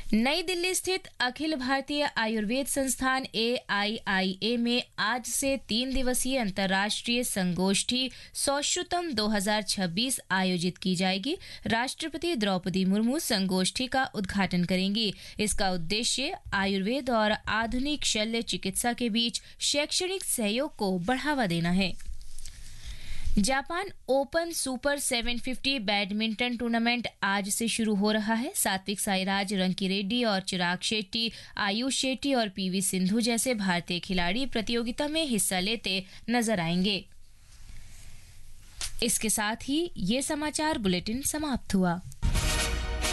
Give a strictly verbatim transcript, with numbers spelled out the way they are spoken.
नई दिल्ली स्थित अखिल भारतीय आयुर्वेद संस्थान ए आई आई ए में आज से तीन दिवसीय अंतर्राष्ट्रीय संगोष्ठी सौश्रुतम दो हज़ार छब्बीस आयोजित की जाएगी। राष्ट्रपति द्रौपदी मुर्मू संगोष्ठी का उद्घाटन करेंगी। इसका उद्देश्य आयुर्वेद और आधुनिक शल्य चिकित्सा के बीच शैक्षणिक सहयोग को बढ़ावा देना है। जापान ओपन सुपर सात सौ पचास बैडमिंटन टूर्नामेंट आज से शुरू हो रहा है। सात्विक साईराज, रंकी रेड्डी और चिराग शेट्टी, आयुष शेट्टी और पीवी सिंधु जैसे भारतीय खिलाड़ी प्रतियोगिता में हिस्सा लेते नजर आएंगे। इसके साथ ही ये समाचार बुलेटिन समाप्त हुआ।